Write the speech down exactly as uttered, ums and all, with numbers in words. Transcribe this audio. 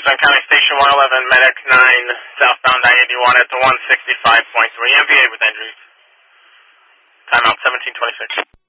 San County Station one eleven, Medic nine, southbound I eighty-one at the one sixty-five point three, M V A with injuries. Timeout seventeen twenty-six.